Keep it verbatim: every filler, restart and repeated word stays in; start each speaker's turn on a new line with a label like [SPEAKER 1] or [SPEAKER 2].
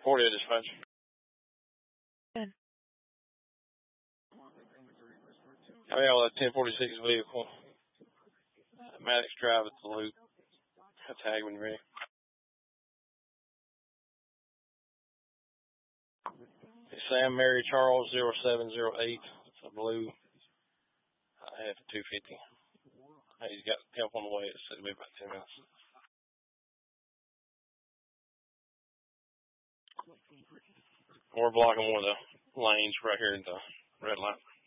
[SPEAKER 1] forty at dispatch.
[SPEAKER 2] Good.
[SPEAKER 1] I mean, all that ten forty-six vehicle. Uh, Maddox Drive at the loop. Tag when you're ready. It's Sam Mary Charles zero seven zero eight. It's a blue. I have two fifty. He's got help on the way. It's it'll be about ten minutes. We're blocking one of the lanes right here at the red light.